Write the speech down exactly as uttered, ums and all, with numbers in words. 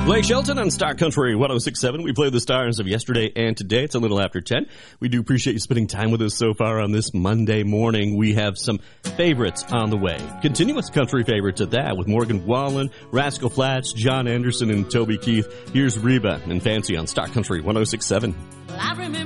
Blake Shelton on Star Country one oh six point seven. We play the stars of yesterday and today. It's a little after ten. We do appreciate you spending time with us so far on this Monday morning. We have some favorites on the way. Continuous country favorites at that with Morgan Wallen, Rascal Flatts, John Anderson, and Toby Keith. Here's Reba and Fancy on Star Country one oh six point seven. Well, I remember